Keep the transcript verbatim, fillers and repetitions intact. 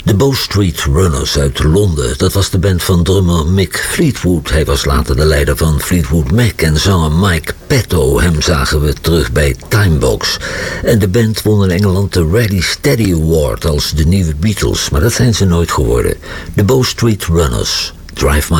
De Bow Street Runners uit Londen, dat was de band van drummer Mick Fleetwood. Hij was later de leider van Fleetwood Mac en zanger Mike Petto. Hem zagen we terug bij Timebox. En de band won in Engeland de Ready Steady Award als de nieuwe Beatles, maar dat zijn ze nooit geworden. De Bow Street Runners, Drive My